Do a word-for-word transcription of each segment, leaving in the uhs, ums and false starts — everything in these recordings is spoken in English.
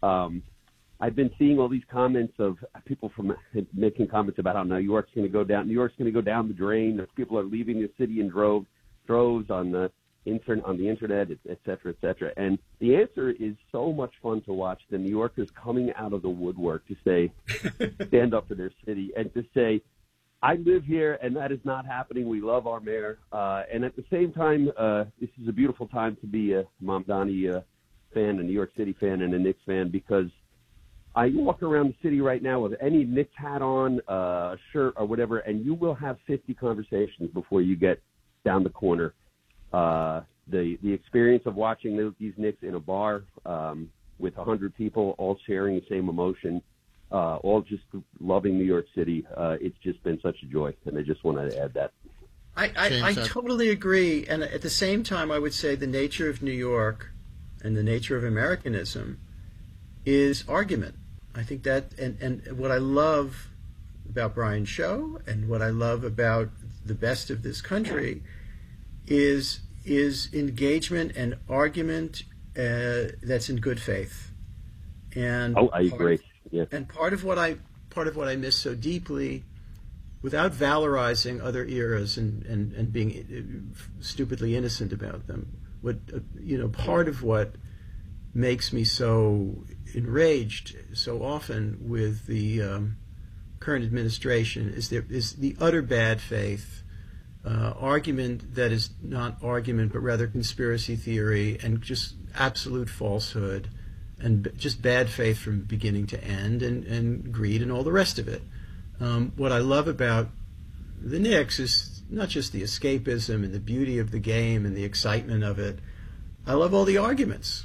um, I've been seeing all these comments of people from making comments about how New York's going to go down. New York's going to go down the drain. People are leaving the city in droves, droves on the internet, on the internet, et cetera, et cetera. And the answer is so much fun to watch. The New Yorkers coming out of the woodwork to say, stand up for their city, and to say, I live here, and that is not happening. We love our mayor. Uh, and at the same time, uh, this is a beautiful time to be a Mamdani uh, fan, a New York City fan, and a Knicks fan, because I walk around the city right now with any Knicks hat on, uh, a shirt or whatever, and you will have fifty conversations before you get down the corner. Uh, the the experience of watching those, these Knicks in a bar um, with one hundred people all sharing the same emotion, uh, all just loving New York City, uh, it's just been such a joy, and I just wanted to add that. I, I, I totally agree, and at the same time I would say the nature of New York and the nature of Americanism is argument. I think that, and, and what I love about Brian's show and what I love about the best of this country is is engagement and argument uh, that's in good faith. And oh, I agree. Of, yeah. And part of what I part of what I miss so deeply, without valorizing other eras and, and, and being stupidly innocent about them, what uh, you know, part of what makes me so enraged so often with the um, current administration is there is the utter bad faith, uh, argument that is not argument but rather conspiracy theory and just absolute falsehood and b- just bad faith from beginning to end, and, and greed and all the rest of it. Um, what I love about the Knicks is not just the escapism and the beauty of the game and the excitement of it. I love all the arguments.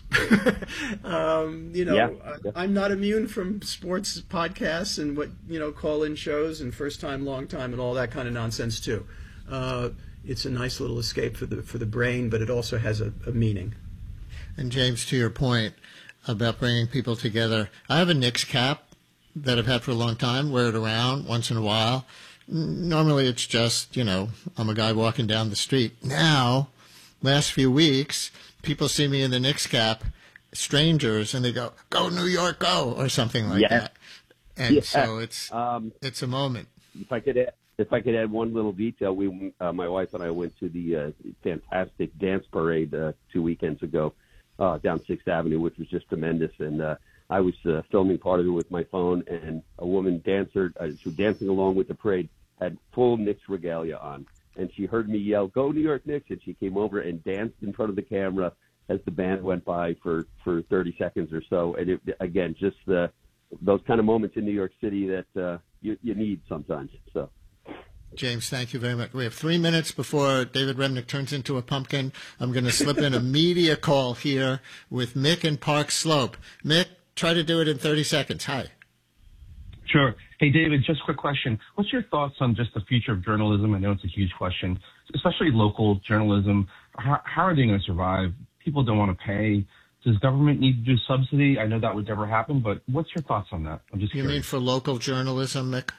um, you know, yeah. I, I'm not immune from sports podcasts and what, you know, call-in shows and first time, long time, and all that kind of nonsense too. Uh, it's a nice little escape for the for the brain, but it also has a, a meaning. And James, to your point about bringing people together, I have a Knicks cap that I've had for a long time. Wear it around once in a while. Normally, it's just, you know, I'm a guy walking down the street. Now, last few weeks, people see me in the Knicks cap, strangers, and they go, "Go New York, go," or something like yeah. that. And yeah. so it's um, it's a moment. If I could add, if I could add one little detail, we uh, my wife and I went to the uh, fantastic dance parade uh, two weekends ago uh, down Sixth Avenue, which was just tremendous. And uh, I was uh, filming part of it with my phone, and a woman dancer, uh, she was dancing along with the parade, had full Knicks regalia on. And she heard me yell, "Go New York Knicks," and she came over and danced in front of the camera as the band went by for, for thirty seconds or so. And it, again, just the, those kind of moments in New York City that uh, you, you need sometimes. So, James, thank you very much. We have three minutes before David Remnick turns into a pumpkin. I'm going to slip in a media call here with Mick in Park Slope. Mick, try to do it in thirty seconds. Hi. Sure. Hey, David, just a quick question. What's your thoughts on just the future of journalism? I know it's a huge question, especially local journalism. How, how are they going to survive? People don't want to pay. Does government need to do subsidy? I know that would never happen, but what's your thoughts on that? I'm just You curious. mean for local journalism, Mick?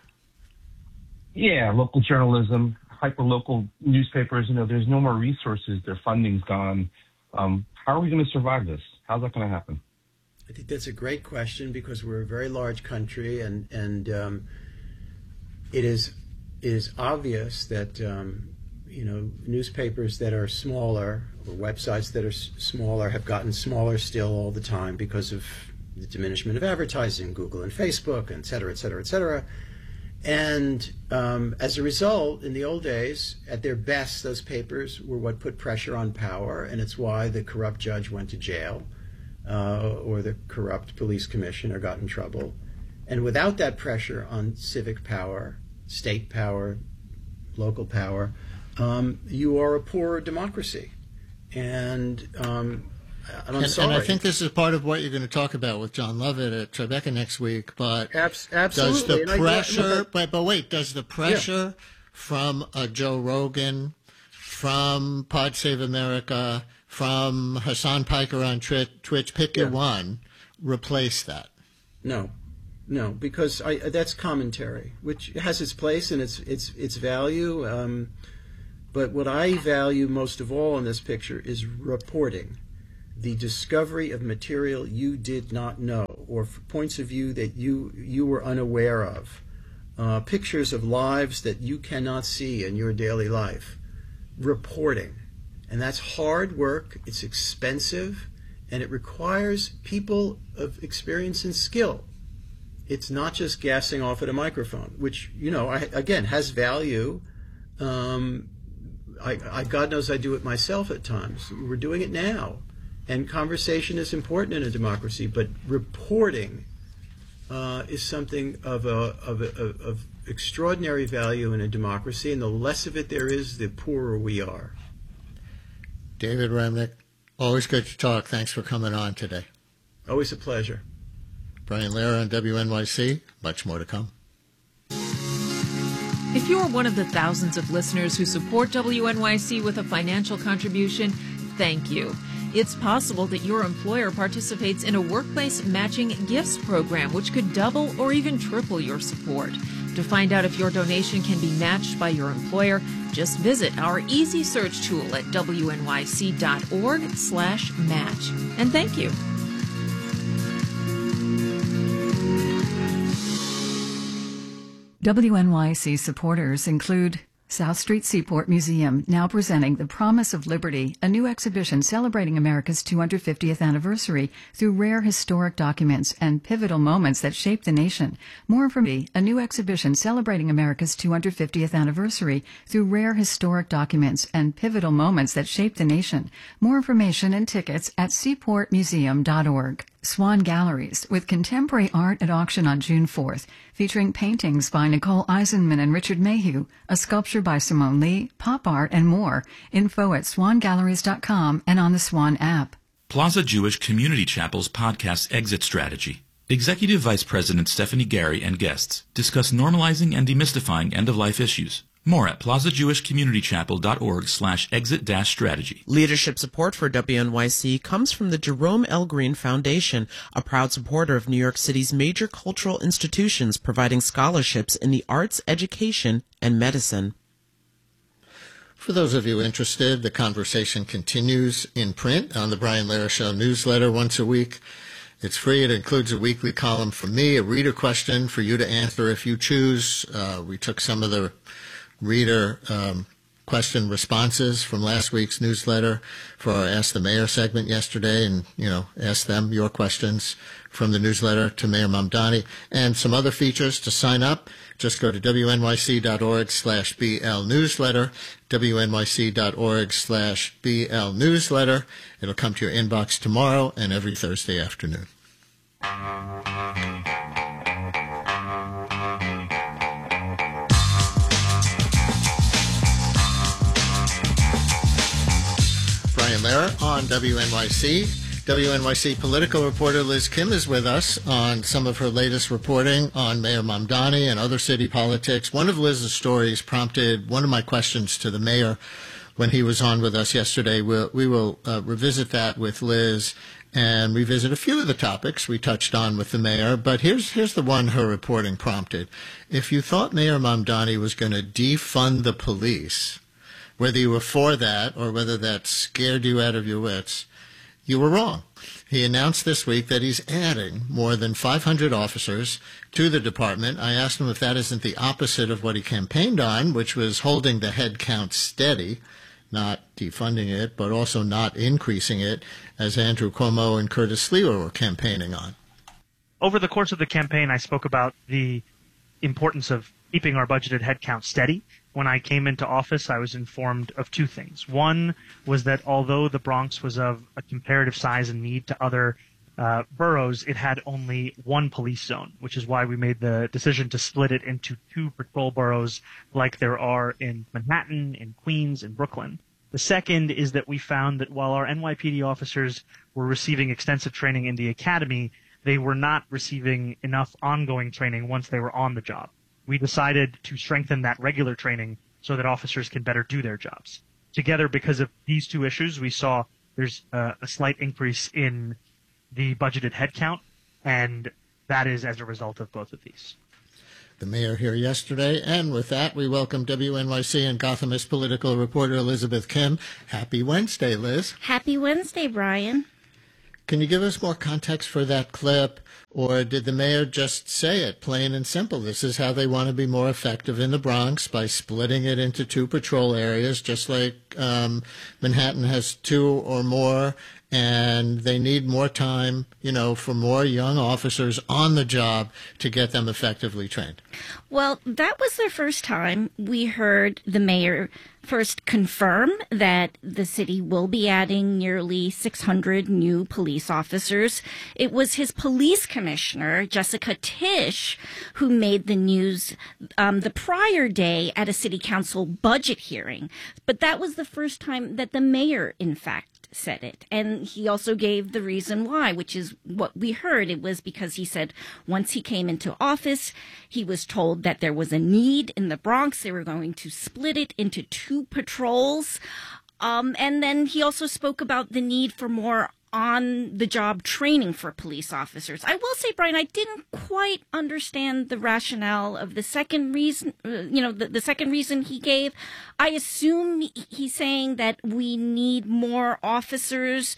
Yeah, local journalism, hyper-local newspapers. You know, there's no more resources. Their funding's gone. Um, how are we going to survive this? How's that going to happen? I think that's a great question because we're a very large country, and and um, it is it is obvious that um, you know newspapers that are smaller or websites that are s- smaller have gotten smaller still all the time because of the diminishment of advertising, Google and Facebook, et cetera, et cetera, et cetera. And um, as a result, in the old days, at their best, those papers were what put pressure on power, and it's why the corrupt judge went to jail. Uh, or the corrupt police commissioner got in trouble. And without that pressure on civic power, state power, local power, um, you are a poor democracy. And, um, and I'm and, sorry. And I think this is part of what you're going to talk about with John Lovett at Tribeca next week. But Abs- absolutely. does the pressure, I, but, but wait, does the pressure yeah. from a Joe Rogan, from Pod Save America, from Hassan Piker on Twitch, pick your yeah. one, replace that? No, no, because I, that's commentary, which has its place and its its its value. Um, but what I value most of all in this picture is reporting, the discovery of material you did not know, or f- points of view that you you were unaware of, uh, pictures of lives that you cannot see in your daily life, reporting. And that's hard work, it's expensive, and it requires people of experience and skill. It's not just gassing off at a microphone, which, you know, I, again, has value. Um, I, I, God knows I do it myself at times. We're doing it now. And conversation is important in a democracy, but reporting uh, is something of, a, of, a, of extraordinary value in a democracy, and the less of it there is, the poorer we are. David Remnick, always good to talk. Thanks for coming on today. Always a pleasure. Brian Lehrer on W N Y C. Much more to come. If you're one of the thousands of listeners who support W N Y C with a financial contribution, thank you. It's possible that your employer participates in a workplace matching gifts program, which could double or even triple your support. To find out if your donation can be matched by your employer, just visit our easy search tool at W N Y C dot org slash match. And thank you. W N Y C supporters include South Street Seaport Museum, now presenting The Promise of Liberty, a new exhibition celebrating America's two hundred fiftieth anniversary through rare historic documents and pivotal moments that shaped the nation. More information, a new exhibition celebrating America's two hundred fiftieth anniversary through rare historic documents and pivotal moments that shaped the nation. More information and tickets at seaport museum dot org. Swan Galleries, with contemporary art at auction on June fourth, featuring paintings by Nicole Eisenman and Richard Mayhew, a sculpture by Simone Lee, pop art, and more. Info at swan galleries dot com and on the Swan app. Plaza Jewish Community Chapel's podcast Exit Strategy. Executive Vice President Stephanie Gary and guests discuss normalizing and demystifying end-of-life issues. More at plaza jewish community chapel dot org slash exit dash strategy. Leadership support for W N Y C comes from the Jerome L. Green Foundation, a proud supporter of New York City's major cultural institutions, providing scholarships in the arts, education, and medicine. For those of you interested, the conversation continues in print on the Brian Lehrer Show newsletter once a week. It's free. It includes a weekly column from me, a reader question for you to answer if you choose. Uh, we took some of the reader um, question responses from last week's newsletter for our Ask the Mayor segment yesterday, and, you know, ask them your questions from the newsletter to Mayor Mamdani. And some other features to sign up. Just go to W N Y C dot org slash B L newsletter, W N Y C dot org slash B L newsletter. It'll come to your inbox tomorrow and every Thursday afternoon. Brian Lehrer on W N Y C. W N Y C political reporter Liz Kim is with us on some of her latest reporting on Mayor Mamdani and other city politics. One of Liz's stories prompted one of my questions to the mayor when he was on with us yesterday. We'll, we will uh, revisit that with Liz and revisit a few of the topics we touched on with the mayor. But here's here's the one her reporting prompted. If you thought Mayor Mamdani was going to defund the police, whether you were for that or whether that scared you out of your wits, you were wrong. He announced this week that he's adding more than five hundred officers to the department. I asked him if that isn't the opposite of what he campaigned on, which was holding the head count steady, not defunding it, but also not increasing it, as Andrew Cuomo and Curtis Sliwa were campaigning on. Over the course of the campaign, I spoke about the importance of keeping our budgeted headcount steady. When I came into office, I was informed of two things. One was that although the Bronx was of a comparative size and need to other uh, boroughs, it had only one police zone, which is why we made the decision to split it into two patrol boroughs like there are in Manhattan, in Queens, in Brooklyn. The second is that we found that while our N Y P D officers were receiving extensive training in the academy, they were not receiving enough ongoing training once they were on the job. We decided to strengthen that regular training so that officers can better do their jobs. Together, because of these two issues, we saw there's a, a slight increase in the budgeted headcount, and that is as a result of both of these. The mayor here yesterday, and with that, we welcome W N Y C and Gothamist political reporter Elizabeth Kim. Happy Wednesday, Liz. Happy Wednesday, Brian. Can you give us more context for that clip? Or did the mayor just say it plain and simple? This is how they want to be more effective in the Bronx by splitting it into two patrol areas, just like um, Manhattan has two or more, and they need more time, you know, for more young officers on the job to get them effectively trained. Well, that was the first time we heard the mayor first confirm that the city will be adding nearly six hundred new police officers. It was his police commissioner, Jessica Tisch, who made the news um, the prior day at a city council budget hearing. But that was the first time that the mayor, in fact, said it. And he also gave the reason why, which is what we heard. It was because he said once he came into office, he was told that there was a need in the Bronx. They were going to split it into two patrols. Um, and then he also spoke about the need for more on-the-job training for police officers. I will say, Brian, I didn't quite understand the rationale of the second reason, uh, you know, the, the second reason he gave. I assume he's saying that we need more officers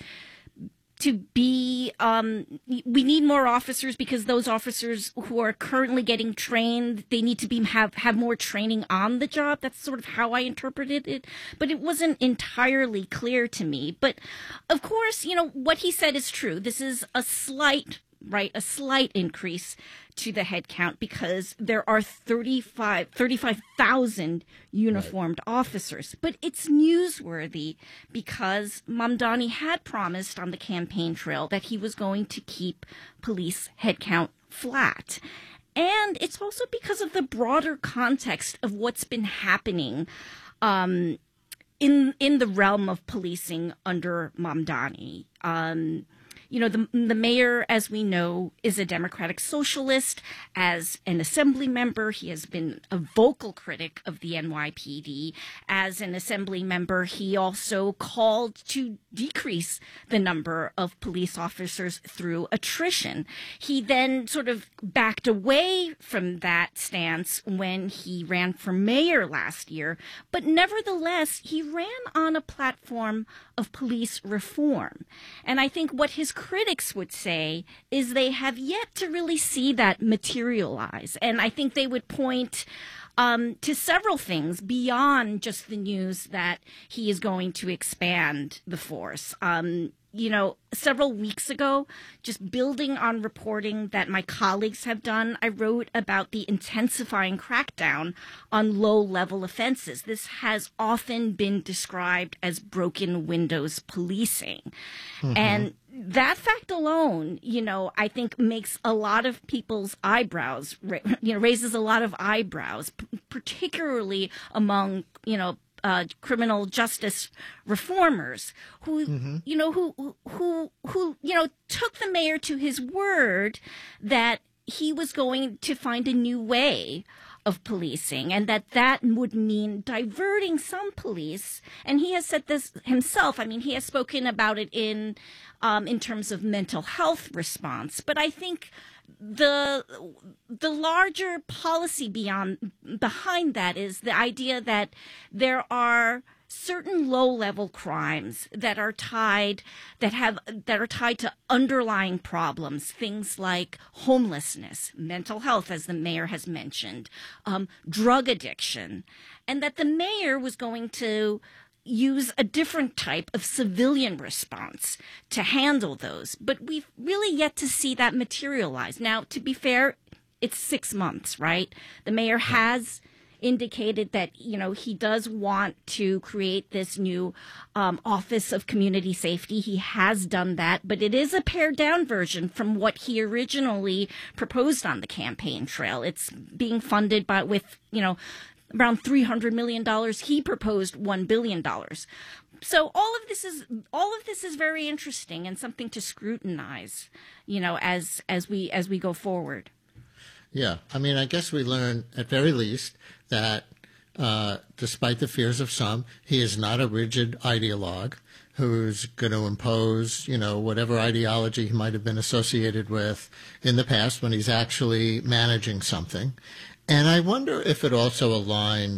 to be, um, we need more officers because those officers who are currently getting trained, they need to be have, have more training on the job. That's sort of how I interpreted it. But it wasn't entirely clear to me. But of course, you know, what he said is true. This is a slight, right, a slight increase to the head count because there are thirty-five thousand uniformed right. officers. But it's newsworthy because Mamdani had promised on the campaign trail that he was going to keep police headcount flat. And it's also because of the broader context of what's been happening um, in in the realm of policing under Mamdani. Um You know, the, the mayor, as we know, is a Democratic socialist. As an assembly member, he has been a vocal critic of the N Y P D. As an assembly member, he also called to decrease the number of police officers through attrition. He then sort of backed away from that stance when he ran for mayor last year. But nevertheless, he ran on a platform of police reform. And I think what his critics would say is they have yet to really see that materialize. And I think they would point um, to several things beyond just the news that he is going to expand the force. Um, you know, several weeks ago, just building on reporting that my colleagues have done, I wrote about the intensifying crackdown on low-level offenses. This has often been described as broken windows policing. Mm-hmm. And that fact alone, you know, I think makes a lot of people's eyebrows, you know, raises a lot of eyebrows, particularly among, you know, Uh, criminal justice reformers who, mm-hmm. you know, who, who, who, you know, took the mayor to his word that he was going to find a new way of policing and that that would mean diverting some police. And he has said this himself. I mean, he has spoken about it in, um, in terms of mental health response. But I think the the larger policy beyond behind that is the idea that there are certain low-level crimes that are tied that have that are tied to underlying problems, things like homelessness, mental health, as the mayor has mentioned, um, drug addiction, and that the mayor was going to use a different type of civilian response to handle those. But we've really yet to see that materialize. Now, to be fair, it's six months, right? The mayor has indicated that, you know, he does want to create this new um, Office of Community Safety. He has done that, but it is a pared down version from what he originally proposed on the campaign trail. It's being funded by with, you know, around three hundred million dollars. He proposed one billion dollars. So all of this is all of this is very interesting and something to scrutinize, you know, as as we as we go forward. Yeah, I mean, I guess we learn at very least that uh, despite the fears of some, he is not a rigid ideologue who's going to impose, you know, whatever ideology he might have been associated with in the past when he's actually managing something. And I wonder if it also aligns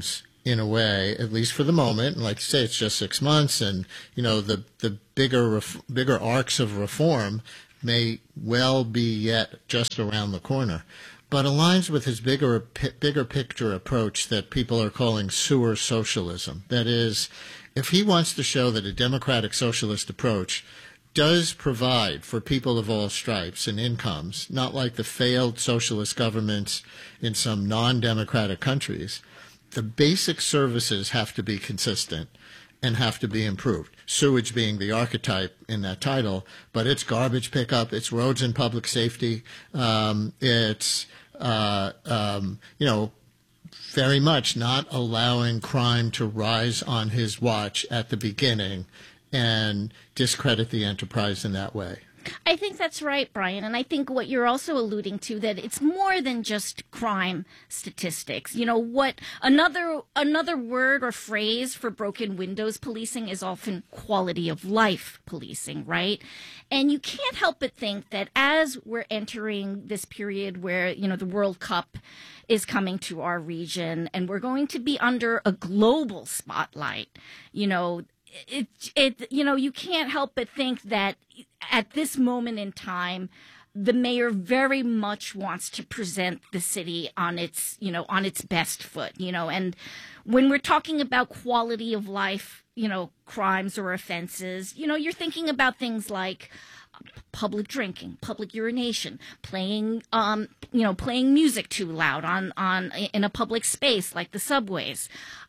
in a way, at least for the moment. And like you say, it's just six months, and you know the the bigger ref- bigger arcs of reform may well be yet just around the corner, but aligns with his bigger bigger picture approach that people are calling sewer socialism. That is, if he wants to show that a democratic socialist approach does provide for people of all stripes and incomes, not like the failed socialist governments in some non-democratic countries, the basic services have to be consistent and have to be improved. Sewage being the archetype in that title, but it's garbage pickup, it's roads and public safety, um, it's, uh, um, you know, very much not allowing crime to rise on his watch at the beginning and discredit the enterprise in that way. I think that's right, Brian. And I think what you're also alluding to, that it's more than just crime statistics. You know, what another another word or phrase for broken windows policing is often quality of life policing, right? And you can't help but think that as we're entering this period where, you know, the World Cup is coming to our region and we're going to be under a global spotlight, you know, It, it, you know, you can't help but think that at this moment in time, the mayor very much wants to present the city on its, you know, on its best foot, you know, and when we're talking about quality of life, you know, crimes or offenses, you know, you're thinking about things like public drinking, public urination, playing, um, you know, playing music too loud on, on, in a public space like the subways.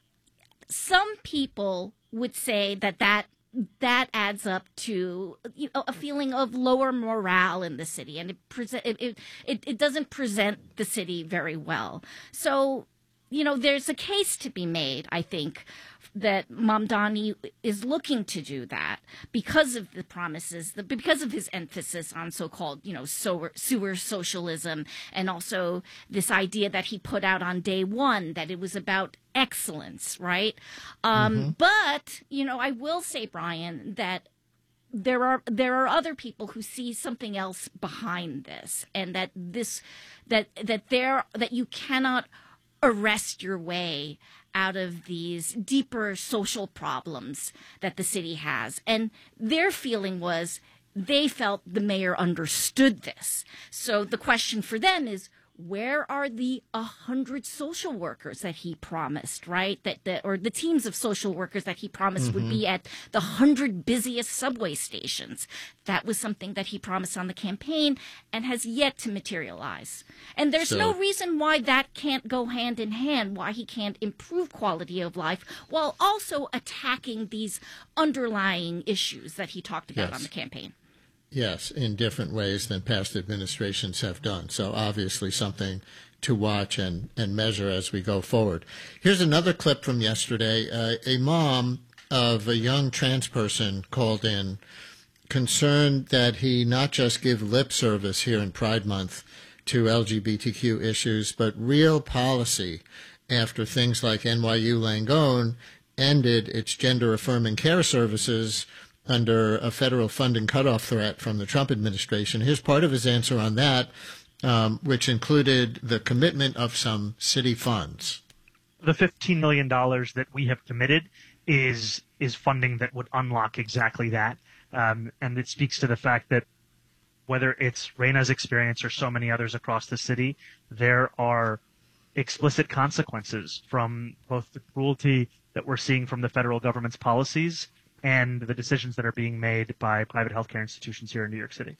Some people would say that that that adds up to, you know, a feeling of lower morale in the city, and it, present, it, it it it doesn't present the city very well. So, you know, there's a case to be made, I think, that Mamdani is looking to do that because of the promises, the, because of his emphasis on so-called, you know, sewer, sewer socialism, and also this idea that he put out on day one that it was about excellence, right? Um, mm-hmm. But, you know, I will say, Brian, that there are there are other people who see something else behind this, and that this that that there that you cannot arrest your way out of these deeper social problems that the city has. And their feeling was they felt the mayor understood this. So the question for them is, where are the a hundred social workers that he promised, right? That, that or the teams of social workers that he promised mm-hmm. would be at the hundred busiest subway stations. That was something that he promised on the campaign and has yet to materialize. And there's so, no reason why that can't go hand in hand, why he can't improve quality of life while also attacking these underlying issues that he talked about yes. on the campaign. Yes, in different ways than past administrations have done. So obviously something to watch and, and measure as we go forward. Here's another clip from yesterday. Uh, a mom of a young trans person called in, concerned that he not just give lip service here in Pride Month to L G B T Q issues, but real policy after things like N Y U Langone ended its gender-affirming care services under a federal funding cutoff threat from the Trump administration. Here's part of his answer on that, um, which included the commitment of some city funds. The fifteen million dollars that we have committed is is funding that would unlock exactly that. Um, and it speaks to the fact that whether it's Reina's experience or so many others across the city, there are explicit consequences from both the cruelty that we're seeing from the federal government's policies and the decisions that are being made by private healthcare institutions here in New York City.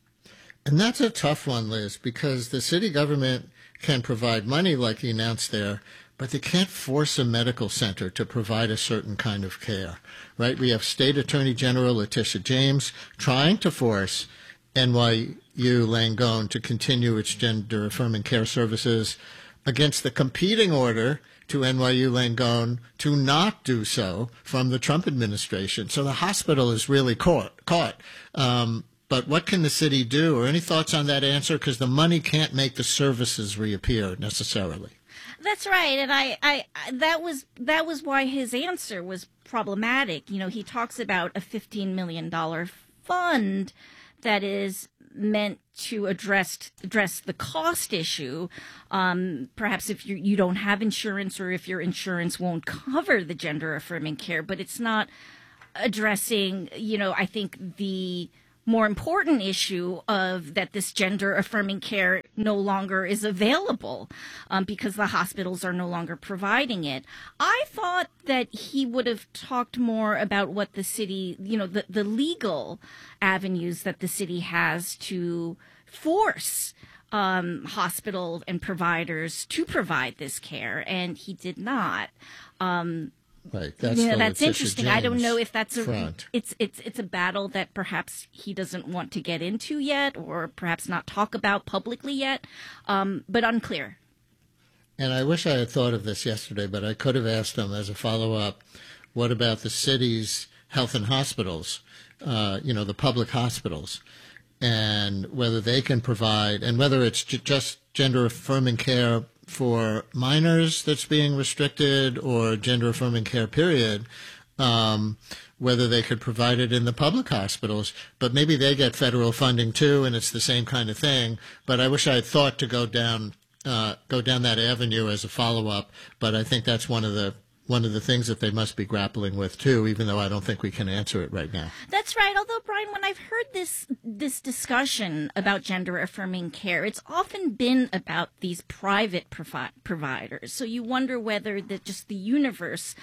And that's a tough one, Liz, because the city government can provide money like he announced there, but they can't force a medical center to provide a certain kind of care, right? We have State Attorney General Letitia James trying to force N Y U Langone to continue its gender-affirming care services against the competing order to N Y U Langone to not do so from the Trump administration. So the hospital is really caught. caught. Um, but what can the city do? Or any thoughts on that answer? Because the money can't make the services reappear necessarily. That's right, and I, I, that was that was why his answer was problematic. You know, he talks about a fifteen million dollars fund that is meant to address address the cost issue. Um, perhaps if you you don't have insurance, or if your insurance won't cover the gender affirming care, but it's not addressing, you know, I think the more important issue of that this gender affirming care no longer is available um, because the hospitals are no longer providing it. I thought that he would have talked more about what the city, you know, the, the legal avenues that the city has to force um, hospital and providers to provide this care, and he did not. Um, Right. That's, you know, the that's interesting. I don't know if that's a front. it's it's it's a battle that perhaps he doesn't want to get into yet, or perhaps not talk about publicly yet, um, but unclear. And I wish I had thought of this yesterday, but I could have asked him as a follow-up, what about the city's health and hospitals, uh, you know, the public hospitals, and whether they can provide, and whether it's j- just gender-affirming care for minors that's being restricted, or gender-affirming care, period, um, whether they could provide it in the public hospitals. But maybe they get federal funding too, and it's the same kind of thing. But I wish I had thought to go down uh, go down that avenue as a follow-up. But I think that's one of the one of the things that they must be grappling with too, even though I don't think we can answer it right now. That's right. Although, Brian, when I've heard this this discussion about gender affirming care, it's often been about these private provi- providers. So you wonder whether that just the universe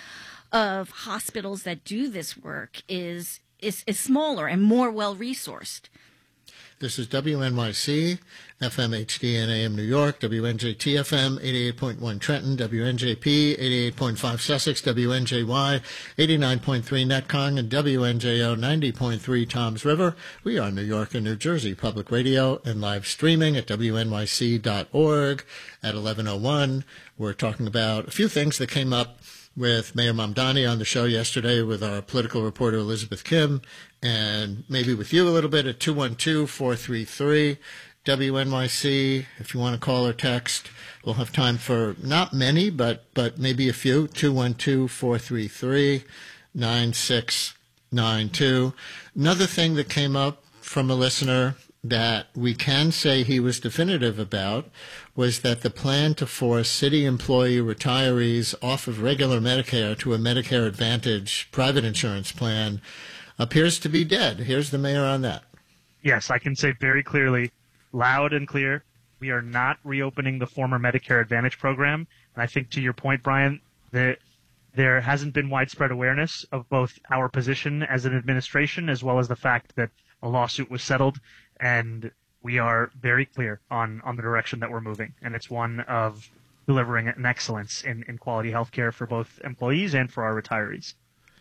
of hospitals that do this work is is, is smaller and more well resourced. This is W N Y C, F M H D and A M New York, W N J T F M eighty-eight point one Trenton, W N J P eighty-eight point five Sussex, W N J Y eighty-nine point three Netcong, and W N J O ninety point three Toms River. We are New York and New Jersey Public Radio, and live streaming at W N Y C dot org at eleven oh one. We're talking about a few things that came up with Mayor Mamdani on the show yesterday with our political reporter Elizabeth Kim, and maybe with you a little bit at two one two, four three three, W N Y C. If you want to call or text, we'll have time for not many, but, but maybe a few, two one two, four three three, nine six nine two. Another thing that came up from a listener that we can say he was definitive about was that the plan to force city employee retirees off of regular Medicare to a Medicare Advantage private insurance plan appears to be dead. Here's the mayor on that. Yes, I can say very clearly, loud and clear, we are not reopening the former Medicare Advantage program. And I think to your point, Brian, that there hasn't been widespread awareness of both our position as an administration as well as the fact that a lawsuit was settled. And we are very clear on, on the direction that we're moving. And it's one of delivering an excellence in, in quality health care for both employees and for our retirees.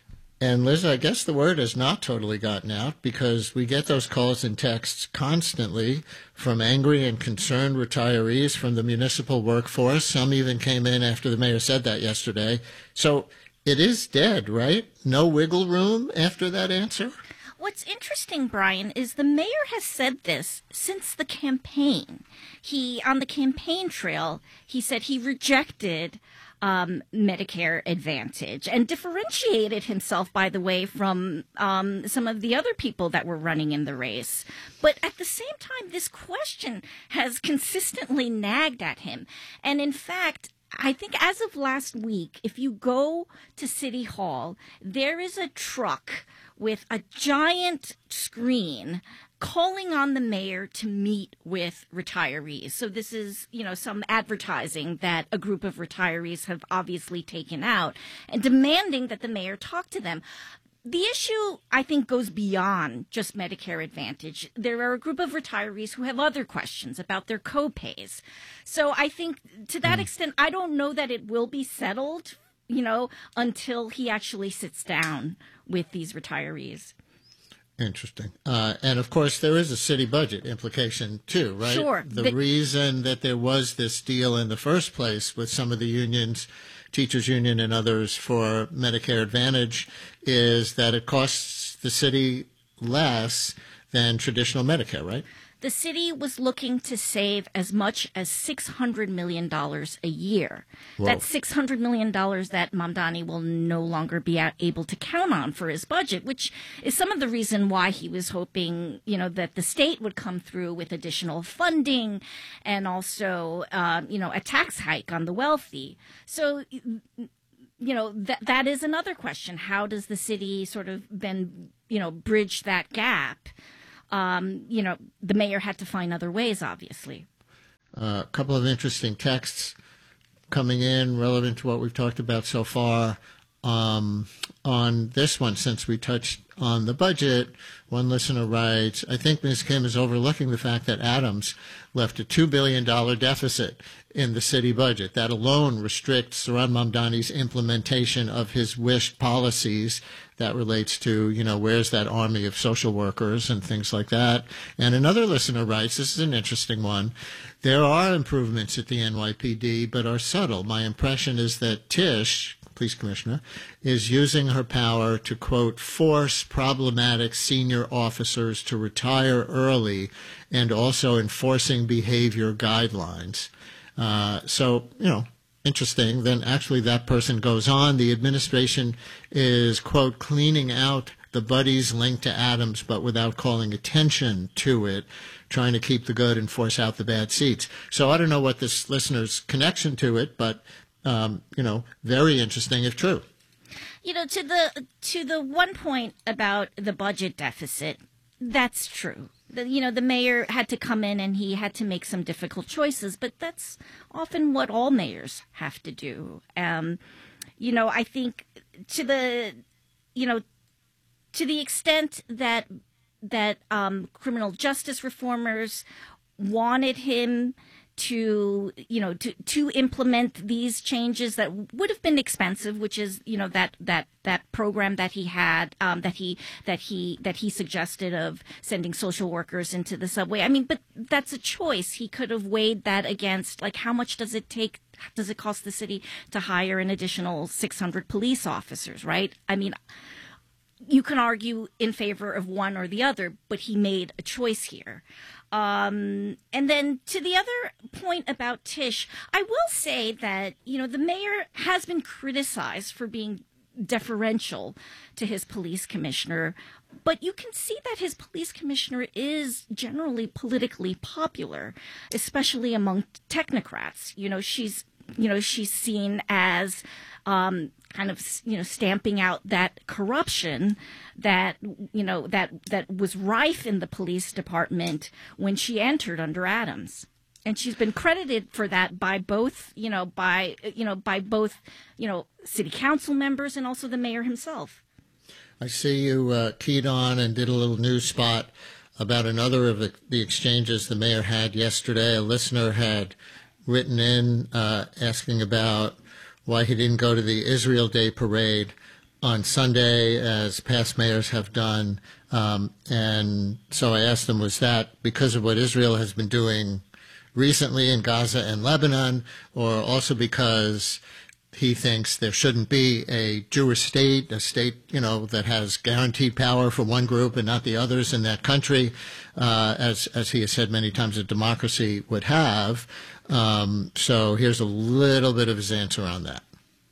And Liz, I guess the word has not totally gotten out, because we get those calls and texts constantly from angry and concerned retirees from the municipal workforce. Some even came in after the mayor said that yesterday. So it is dead, right? No wiggle room after that answer? What's interesting, Brian, is the mayor has said this since the campaign. He, on the campaign trail, he said he rejected um, Medicare Advantage and differentiated himself, by the way, from um, some of the other people that were running in the race. But at the same time, this question has consistently nagged at him. And in fact, I think as of last week, if you go to City Hall, there is a truck with a giant screen calling on the mayor to meet with retirees. So this is, you know, some advertising that a group of retirees have obviously taken out and demanding that the mayor talk to them. The issue, I think, goes beyond just Medicare Advantage. There are a group of retirees who have other questions about their co-pays. So I think to that mm. extent, I don't know that it will be settled, you know, until he actually sits down with these retirees. Interesting. Uh, and, of course, there is a city budget implication, too, right? Sure. The, the reason that there was this deal in the first place with some of the unions, Teachers Union and others, for Medicare Advantage is that it costs the city less than traditional Medicare, right? the city was looking to save as much as six hundred million dollars a year. Whoa. That's six hundred million dollars that Mamdani will no longer be able to count on for his budget, which is some of the reason why he was hoping, you know, that the state would come through with additional funding and also, uh, you know, a tax hike on the wealthy. So, you know, that that is another question. How does the city sort of then, you know, bridge that gap? Um, you know, the mayor had to find other ways, obviously. Uh, a couple of interesting texts coming in relevant to what we've talked about so far. Um, on this one, since we touched on the budget, one listener writes, I think Miz Kim is overlooking the fact that Adams left a two billion dollars deficit in the city budget. That alone restricts Zohran Mamdani's implementation of his wished policies. That relates to, you know, where's that army of social workers and things like that. And another listener writes, this is an interesting one, there are improvements at the N Y P D, but are subtle. My impression is that Tish, police commissioner, is using her power to, quote, force problematic senior officers to retire early and also enforcing behavior guidelines. Uh, so, you know, interesting. Then actually that person goes on. The administration is, quote, cleaning out the buddies linked to Adams, but without calling attention to it, trying to keep the good and force out the bad seats. So I don't know what this listener's connection to it, but Um, you know, very interesting if true. You know, to the to the one point about the budget deficit, that's true. The, you know, the mayor had to come in and he had to make some difficult choices, but that's often what all mayors have to do. Um, you know, I think to the, you know, to the extent that that um, criminal justice reformers wanted him to, you know, to, to implement these changes that would have been expensive, which is, you know, that, that, that program that he had, um, that he, that he, that he suggested of sending social workers into the subway. I mean, but that's a choice. He could have weighed that against, like, how much does it take, does it cost the city to hire an additional six hundred police officers, right? I mean, you can argue in favor of one or the other, but he made a choice here. Um, and then to the other point about Tish, I will say that, you know, the mayor has been criticized for being deferential to his police commissioner, but you can see that his police commissioner is generally politically popular, especially among technocrats. You know, she's, you know, she's seen as, um, kind of, you know, stamping out that corruption that, you know, that, that was rife in the police department when she entered under Adams. And she's been credited for that by both, you know, by, you know, by both, you know, city council members and also the mayor himself. I see you uh, keyed on and did a little news spot about another of the, the exchanges the mayor had yesterday. A listener had written in uh, asking about why he didn't go to the Israel Day parade on Sunday, as past mayors have done. Um, and so I asked him, was that because of what Israel has been doing recently in Gaza and Lebanon, or also because he thinks there shouldn't be a Jewish state, a state, you know, that has guaranteed power for one group and not the others in that country, uh, as, as he has said many times a democracy would have. Um, so here's a little bit of his answer on that.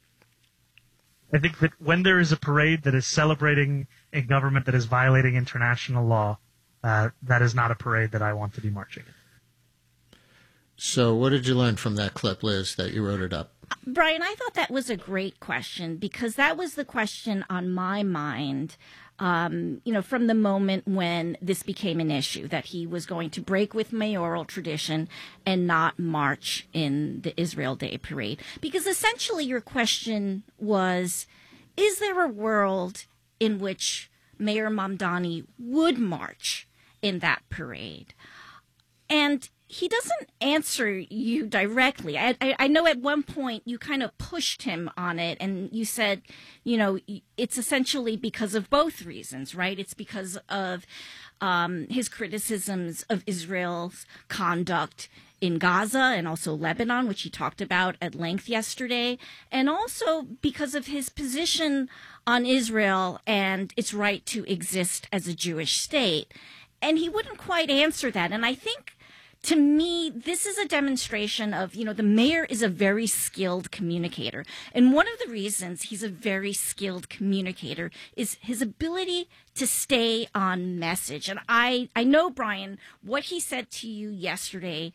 I think that when there is a parade that is celebrating a government that is violating international law, uh, that is not a parade that I want to be marching in. So what did you learn from that clip, Liz, that you wrote it up? Brian, I thought that was a great question because that was the question on my mind, um, you know, from the moment when this became an issue, that he was going to break with mayoral tradition and not march in the Israel Day parade. Because essentially your question was, is there a world in which Mayor Mamdani would march in that parade? And he doesn't answer you directly. I, I, I know at one point you kind of pushed him on it and you said, you know, it's essentially because of both reasons, right? It's because of um, his criticisms of Israel's conduct in Gaza and also Lebanon, which he talked about at length yesterday, and also because of his position on Israel and its right to exist as a Jewish state. and he wouldn't quite answer that. And I think, to me, this is a demonstration of, you know, the mayor is a very skilled communicator. And one of the reasons he's a very skilled communicator is his ability to stay on message. And I, I know, Brian, what he said to you yesterday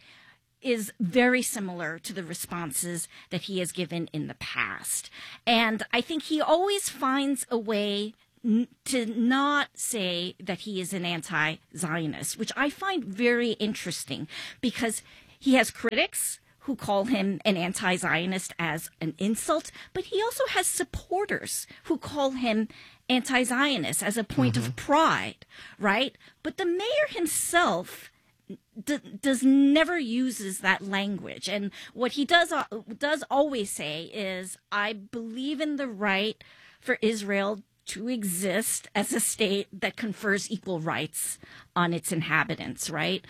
is very similar to the responses that he has given in the past. And I think he always finds a way n- to not say that he is an anti-Zionist, which I find very interesting because he has critics who call him an anti-Zionist as an insult, but he also has supporters who call him anti-Zionist as a point mm-hmm. of pride, right? But the mayor himself D- does never uses that language, and what he does uh, does always say is, "I believe in the right for Israel to exist as a state that confers equal rights on its inhabitants." Right?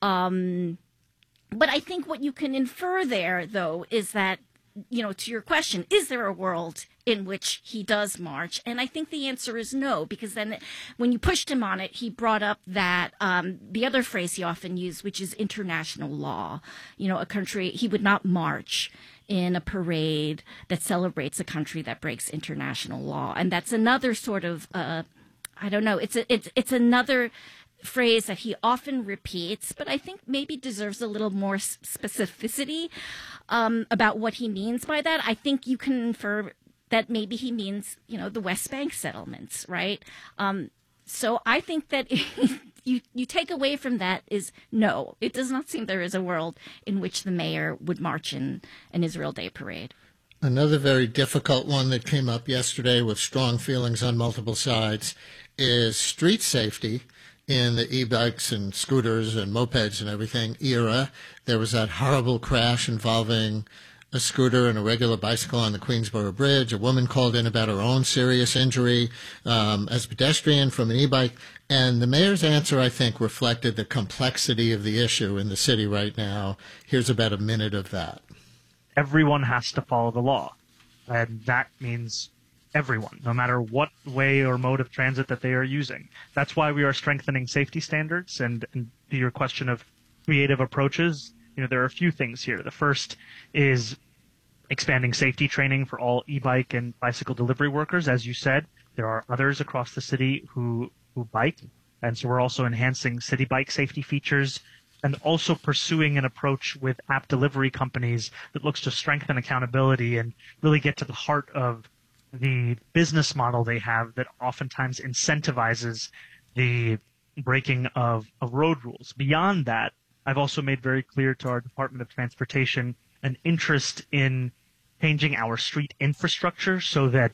Um, but I think what you can infer there, though, is that, you know, to your question, is there a world in which he does march? And I think the answer is no, because then when you pushed him on it, he brought up that um, the other phrase he often used, which is international law. You know, a country, he would not march in a parade that celebrates a country that breaks international law. And that's another sort of, uh, I don't know, it's a, it's it's another phrase that he often repeats, but I think maybe deserves a little more specificity um, about what he means by that. I think you can infer that maybe he means, you know, the West Bank settlements, right? Um, so I think that you you take away from that is no, it does not seem there is a world in which the mayor would march in an Israel Day parade. Another very difficult one that came up yesterday with strong feelings on multiple sides is street safety. In the e-bikes and scooters and mopeds and everything era, there was that horrible crash involving a scooter and a regular bicycle on the Queensboro Bridge. A woman called in about her own serious injury um, as a pedestrian from an e-bike. And the mayor's answer, I think, reflected the complexity of the issue in the city right now. Here's about a minute of that. Everyone has to follow the law, and that means everyone, no matter what way or mode of transit that they are using. That's why we are strengthening safety standards. And, and to your question of creative approaches, you know, there are a few things here. The first is expanding safety training for all e-bike and bicycle delivery workers. As you said, there are others across the city who, who bike. And so we're also enhancing city bike safety features and also pursuing an approach with app delivery companies that looks to strengthen accountability and really get to the heart of the business model they have that oftentimes incentivizes the breaking of, of road rules. Beyond that, I've also made very clear to our Department of Transportation an interest in changing our street infrastructure so that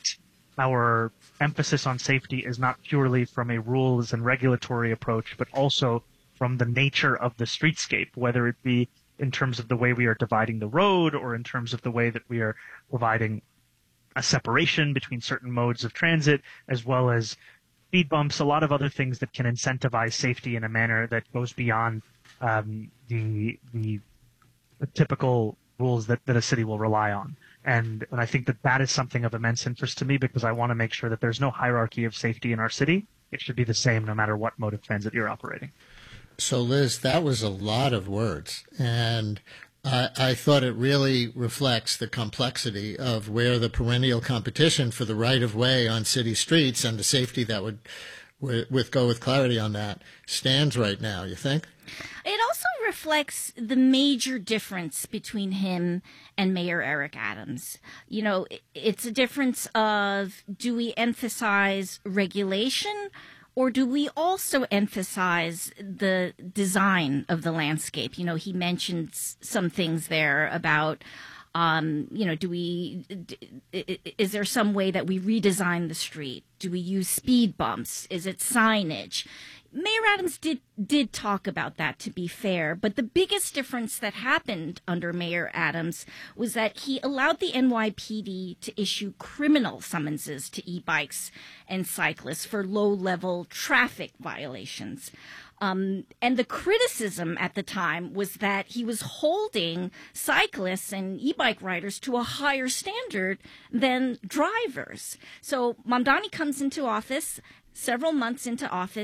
our emphasis on safety is not purely from a rules and regulatory approach, but also from the nature of the streetscape, whether it be in terms of the way we are dividing the road or in terms of the way that we are providing a separation between certain modes of transit, as well as speed bumps, a lot of other things that can incentivize safety in a manner that goes beyond um, the, the the typical rules that, that a city will rely on. And, and I think that that is something of immense interest to me because I want to make sure that there's no hierarchy of safety in our city. It should be the same no matter what mode of transit you're operating. So, Liz, that was a lot of words. And I, I thought it really reflects the complexity of where the perennial competition for the right-of-way on city streets and the safety that would with, with go with clarity on that stands right now, you think? It also reflects the major difference between him and Mayor Eric Adams. You know, it's a difference of, do we emphasize regulation or do we also emphasize the design of the landscape? You know, he mentioned some things there about, um, you know, do we, is there some way that we redesign the street? Do we use speed bumps? Is it signage? Mayor Adams did did talk about that, to be fair, but the biggest difference that happened under Mayor Adams was that he allowed the N Y P D to issue criminal summonses to e-bikes and cyclists for low-level traffic violations. Um, and the criticism at the time was that he was holding cyclists and e-bike riders to a higher standard than drivers. So Mamdani comes into office, several months into office,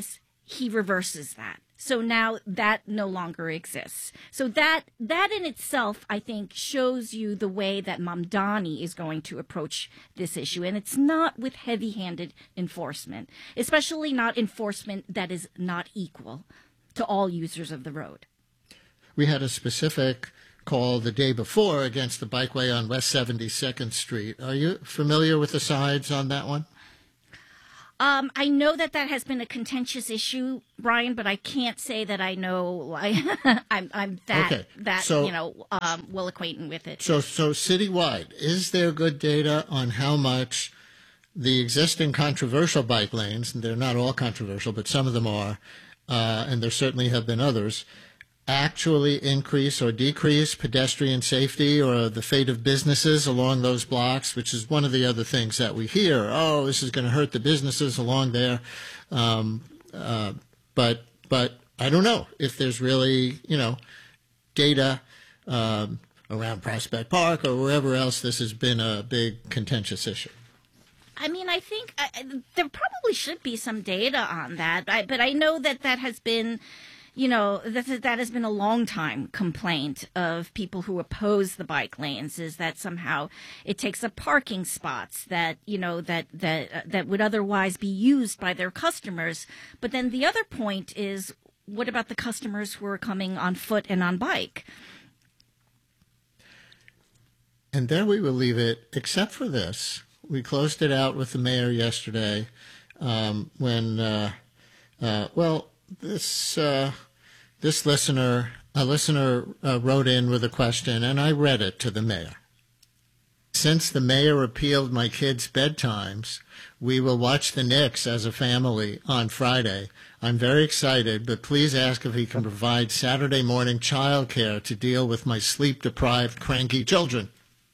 he reverses that. So now that no longer exists. So that that in itself, I think, shows you the way that Mamdani is going to approach this issue. And it's not with heavy-handed enforcement, especially not enforcement that is not equal to all users of the road. We had a specific call the day before against the bikeway on West seventy-second Street. Are you familiar with the sides on that one? Um, I know that that has been a contentious issue, Brian, but I can't say that I know. I, I'm, I'm that Okay. that So- you know um, well acquainted with it. So, so citywide, is there good data on how much the existing controversial bike lanes, and they're not all controversial, but some of them are, uh, and there certainly have been others, actually increase or decrease pedestrian safety or the fate of businesses along those blocks, which is one of the other things that we hear. Oh, this is going to hurt the businesses along there. Um, uh, but but I don't know if there's really, you know, data um, around Prospect Park or wherever else this has been a big contentious issue. I mean, I think uh, there probably should be some data on that, I, but I know that that has been, you know, that that has been a long time complaint of people who oppose the bike lanes, is that somehow it takes up parking spots that, you know, that that uh, that would otherwise be used by their customers. But then the other point is, what about the customers who are coming on foot and on bike? And there we will leave it, except for this. We closed it out with the mayor yesterday um, when, uh, uh, well, this uh, this listener, a listener uh, wrote in with a question, and I read it to the mayor. Since the mayor appealed my kids' bedtimes, we will watch the Knicks as a family on Friday. I'm very excited, but please ask if he can provide Saturday morning childcare to deal with my sleep-deprived, cranky children.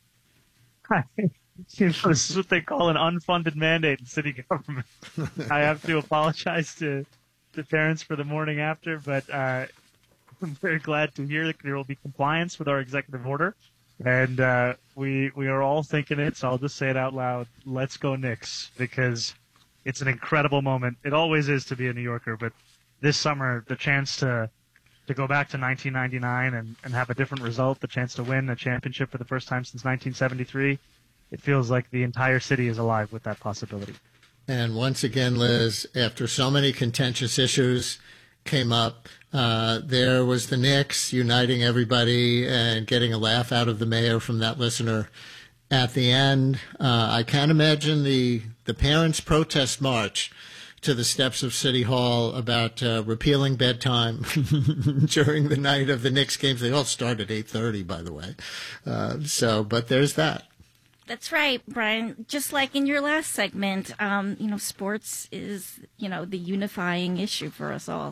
You know, this is what they call an unfunded mandate in city government. I have to apologize to the parents for the morning after, but uh, I'm very glad to hear that there will be compliance with our executive order, and uh, we we are all thinking it. So I'll just say it out loud: let's go Knicks, because it's an incredible moment. It always is to be a New Yorker, but this summer the chance to to go back to nineteen ninety-nine and, and have a different result, the chance to win a championship for the first time since nineteen seventy-three. It feels like the entire city is alive with that possibility. And once again, Liz, after so many contentious issues came up, uh, there was the Knicks uniting everybody and getting a laugh out of the mayor from that listener at the end. Uh, I can't imagine the, the parents' protest march to the steps of City Hall about uh, repealing bedtime during the night of the Knicks games. They all start at eight thirty, by the way. Uh, so, but there's that. That's right, Brian. Just like in your last segment, um, you know, sports is, you know, the unifying issue for us all.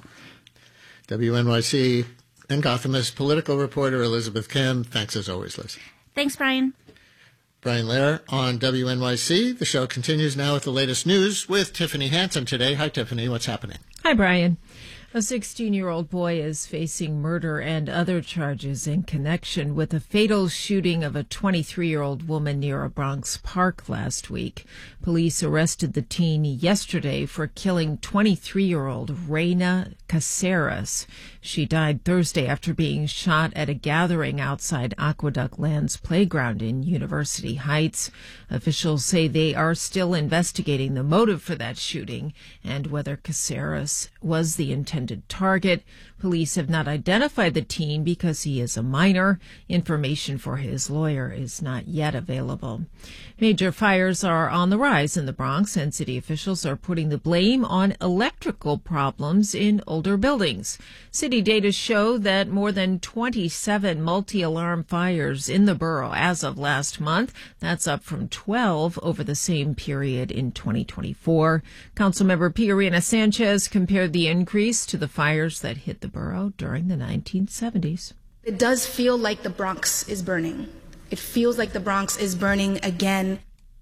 W N Y C and Gothamist political reporter Elizabeth Kim. Thanks as always, Liz. Thanks, Brian. Brian Lehrer on W N Y C. The show continues now with the latest news with Tiffany Hansen today. Hi, Tiffany. What's happening? Hi, Brian. A sixteen-year-old boy is facing murder and other charges in connection with a fatal shooting of a twenty-three-year-old woman near a Bronx park last week. Police arrested the teen yesterday for killing twenty-three-year-old Reina Caceres. She died Thursday after being shot at a gathering outside Aqueduct Land's playground in University Heights. Officials say they are still investigating the motive for that shooting and whether Caceres was the intended target. Police have not identified the teen because he is a minor. Information for his lawyer is not yet available. Major fires are on the rise in the Bronx, and city officials are putting the blame on electrical problems in older buildings. City data show that more than twenty-seven multi-alarm fires in the borough as of last month. That's up from twelve over the same period in twenty twenty-four. Councilmember Piorina Sanchez compared the increase to the fires that hit the borough during the nineteen seventies. It does feel like the Bronx is burning. It feels like the Bronx is burning again.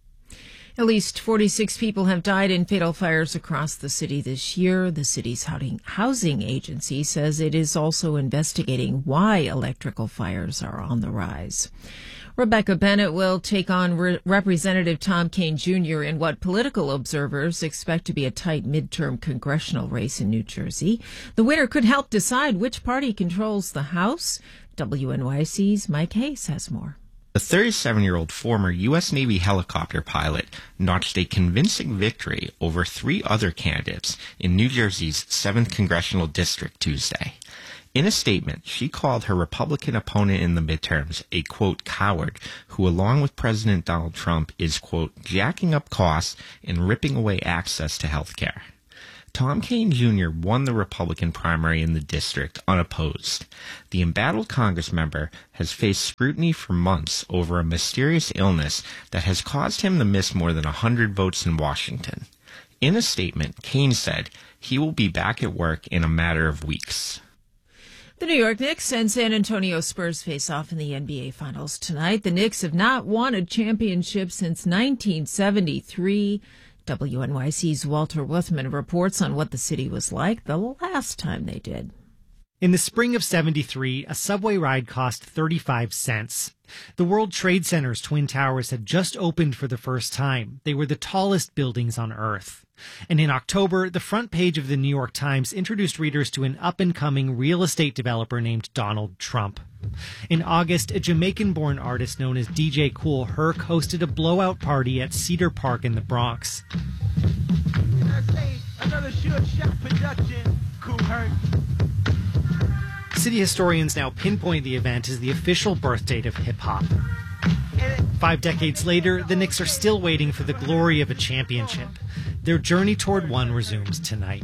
At least forty-six people have died in fatal fires across the city this year. The city's housing agency says it is also investigating why electrical fires are on the rise. Rebecca Bennett will take on Re- Representative Tom Kean Junior in what political observers expect to be a tight midterm congressional race in New Jersey. The winner could help decide which party controls the House. W N Y C's Mike Hayes has more. The thirty-seven-year-old former U S Navy helicopter pilot notched a convincing victory over three other candidates in New Jersey's seventh Congressional District Tuesday. In a statement, she called her Republican opponent in the midterms a, quote, coward who, along with President Donald Trump, is, quote, jacking up costs and ripping away access to health care. Tom Kean Junior won the Republican primary in the district unopposed. The embattled Congress member has faced scrutiny for months over a mysterious illness that has caused him to miss more than one hundred votes in Washington. In a statement, Kean said he will be back at work in a matter of weeks. The New York Knicks and San Antonio Spurs face off in the N B A Finals tonight. The Knicks have not won a championship since nineteen seventy-three. W N Y C's Walter Wuthman reports on what the city was like the last time they did. In the spring of seventy-three, a subway ride cost thirty-five cents. The World Trade Center's Twin Towers had just opened for the first time. They were the tallest buildings on Earth. And in October, the front page of the New York Times introduced readers to an up-and-coming real estate developer named Donald Trump. In August, a Jamaican-born artist known as D J Kool Herc hosted a blowout party at Cedar Park in the Bronx. Another sure shot production, Kool Herc. City historians now pinpoint the event as the official birth date of hip-hop. Five decades later, the Knicks are still waiting for the glory of a championship. Their journey toward one resumes tonight.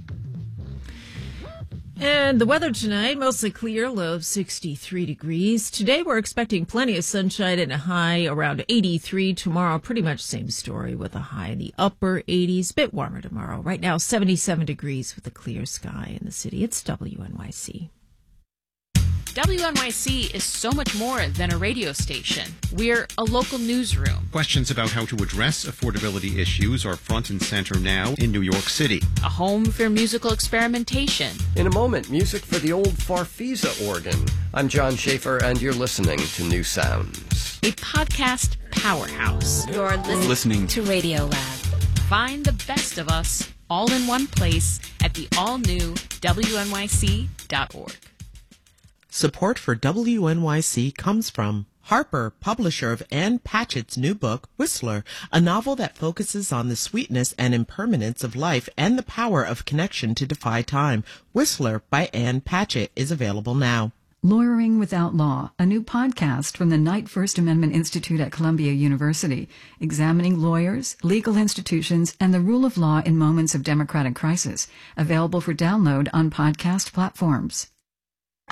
And the weather tonight, mostly clear, low of sixty-three degrees. Today we're expecting plenty of sunshine and a high around eighty-three. Tomorrow, pretty much same story with a high in the upper eighties. Bit warmer tomorrow. Right now, seventy-seven degrees with a clear sky in the city. It's W N Y C. W N Y C is so much more than a radio station. We're a local newsroom. Questions about how to address affordability issues are front and center now in New York City. A home for musical experimentation. In a moment, music for the old Farfisa organ. I'm John Schaefer, and you're listening to New Sounds. A podcast powerhouse. You're listening, listening to Radio Lab. Find the best of us all in one place at the all-new W N Y C dot org. Support for W N Y C comes from Harper, publisher of Ann Patchett's new book, Whistler, a novel that focuses on the sweetness and impermanence of life and the power of connection to defy time. Whistler by Ann Patchett is available now. Lawyering Without Law, a new podcast from the Knight First Amendment Institute at Columbia University, examining lawyers, legal institutions, and the rule of law in moments of democratic crisis. Available for download on podcast platforms.